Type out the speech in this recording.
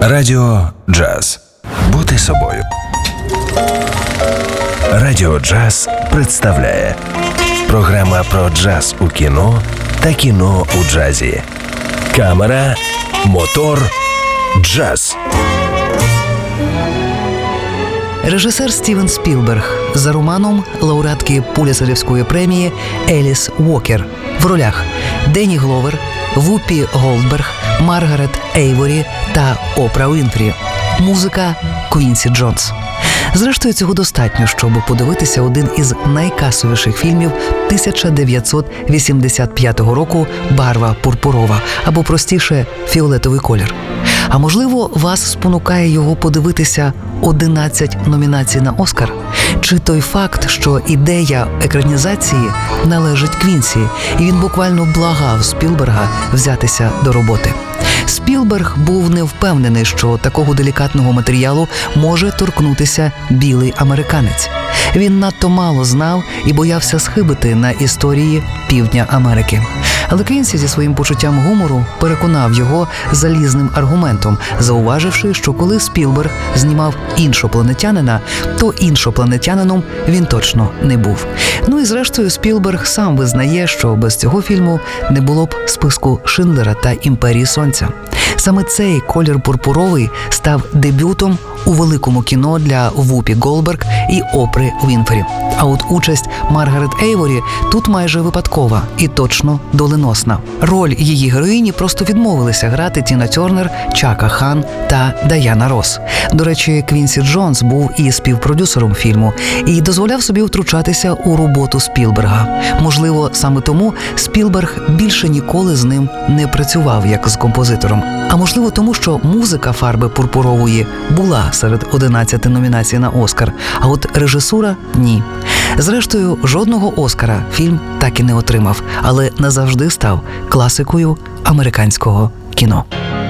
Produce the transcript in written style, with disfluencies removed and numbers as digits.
Радіо Джаз. Бути собою. Радіо Джаз представляє програма про джаз у кіно та кіно у джазі. Камера, мотор, джаз. Режисер Стівен Спілберг за романом лауреатки Пулітцерівської премії Еліс Уокер. В ролях Денні Гловер, Вупі Голдберг, Маргарет Ейворі та Опра Уінфрі. Музика Квінсі Джонс. Зрештою, цього достатньо, щоб подивитися один із найкасовіших фільмів 1985 року «Барва пурпурова» або, простіше, «Фіолетовий колір». А можливо, вас спонукає його подивитися 11 номінацій на «Оскар»? Чи той факт, що ідея екранізації належить Квінсі, і він буквально благав Спілберга взятися до роботи? Спілберг був не впевнений, що такого делікатного матеріалу може торкнутися білий американець. Він надто мало знав і боявся схибити на історії Півдня Америки. Але Квінсі зі своїм почуттям гумору переконав його залізним аргументом, зауваживши, що коли Спілберг знімав «Іншопланетянина», то іншопланетянином він точно не був. Ну і зрештою Спілберг сам визнає, що без цього фільму не було б списку Шиндлера та «Імперії сонця». Саме цей «Колір пурпуровий» став дебютом у великому кіно для Вупі Голдберг і Опри Уінфрі. А от участь Маргарет Ейворі тут майже випадкова і точно доленосна. Роль її героїні просто відмовилися грати Тіна Тернер, Чака Хан та Даяна Росс. До речі, Квінсі Джонс був і співпродюсером фільму і дозволяв собі втручатися у роботу Спілберга. Можливо, саме тому Спілберг більше ніколи з ним не працював як з композитором. А можливо тому, що музика «Фарби пурпурової» була серед 11 номінацій на «Оскар», а от режисура – ні. Зрештою, жодного «Оскара» фільм так і не отримав, але назавжди став класикою американського кіно.